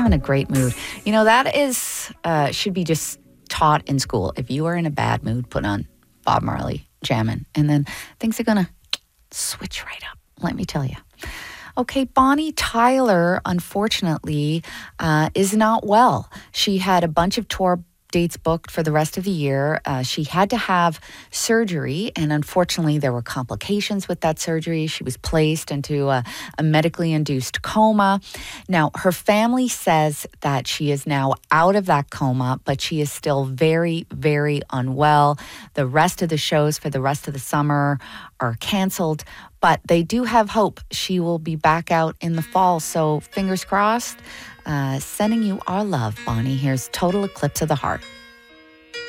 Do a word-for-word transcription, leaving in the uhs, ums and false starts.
having a great mood. You know, that is, uh, should be just taught in school. If you are in a bad mood, put on Bob Marley jamming, and then things are going to switch right up, let me tell you. Okay, Bonnie Tyler, unfortunately, uh, is not well. She had a bunch of tour dates booked for the rest of the year. Uh, she had to have surgery, and unfortunately, there were complications with that surgery. She was placed into a, a medically induced coma. Now, her family says that she is now out of that coma, but she is still very, very unwell. The rest of the shows for the rest of the summer are canceled, but they do have hope she will be back out in the fall. So fingers crossed. Uh, sending you our love, Bonnie. Here's Total Eclipse of the Heart.